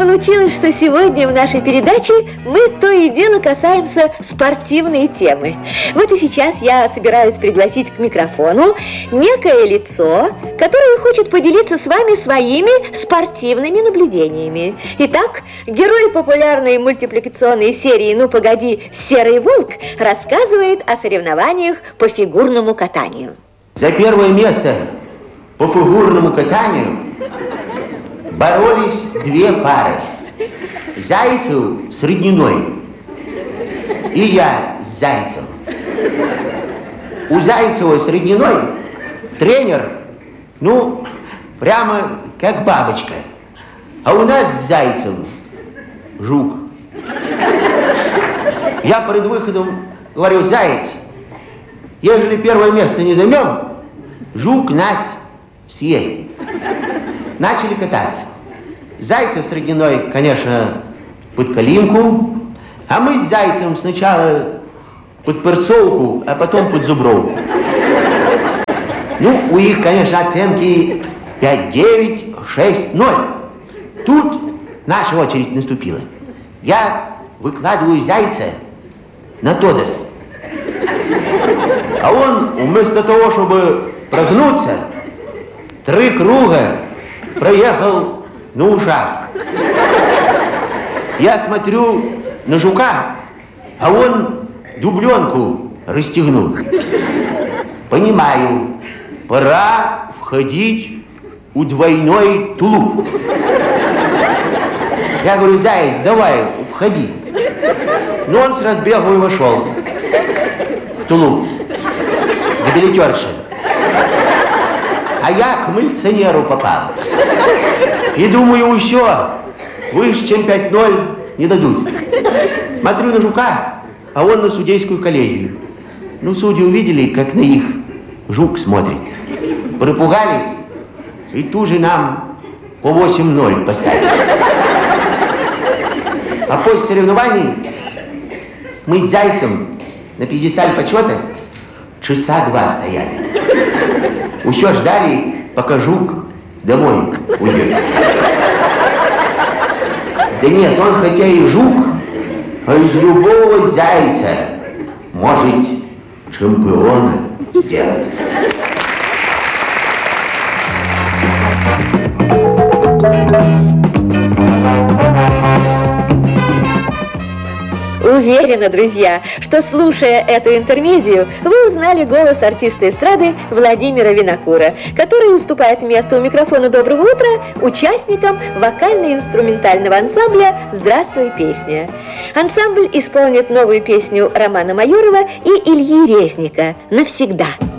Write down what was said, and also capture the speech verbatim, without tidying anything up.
получилось, что сегодня в нашей передаче мы то и дело касаемся спортивной темы. Вот и сейчас я собираюсь пригласить к микрофону некое лицо, которое хочет поделиться с вами своими спортивными наблюдениями. Итак, герой популярной мультипликационной серии «Ну, погоди, Серый волк» рассказывает о соревнованиях по фигурному катанию. За первое место по фигурному катанию боролись две пары. Зайцев с Родниной и я с Зайцем. У Зайцева с Родниной тренер, ну, прямо как бабочка. А у нас с Зайцем жук. Я перед выходом говорю: Заяц, ежели первое место не займем, жук нас съест. Начали кататься. Зайцев с Родниной, конечно, под калинку, а мы с Зайцем сначала под перцовку, а потом под зубровку. Ну, у них, конечно, оценки пять девять, шесть ноль. Тут наша очередь наступила. Я выкладываю Зайца на тодос. А он, вместо того, чтобы прогнуться, три круга проехал на ушах. Я смотрю на жука, а он дубленку расстегнул. Понимаю, пора входить у двойной тулуп. Я говорю: Заяц, давай, входи. Но он с разбегу и вошел в тулуп, к билетерше. А я к милиционеру попал. И думаю, все, выше, чем пять ноль не дадут. Смотрю на жука, а он на судейскую коллегию. Ну, судьи увидели, как на их жук смотрит. Пропугались, и тут же нам по восемь ноль поставили. А после соревнований мы с Зайцем на пьедестале почета часа два стояли. Еще ждали, пока жук домой уйдет. Да нет, он хотя и жук, а из любого зайца может чемпиона сделать. Уверена, друзья, что, слушая эту интермедию, вы узнали голос артиста эстрады Владимира Винокура, который уступает место у микрофона «Доброго утра» участникам вокально-инструментального ансамбля «Здравствуй, песня». Ансамбль исполнит новую песню Романа Майорова и Ильи Резника «Навсегда».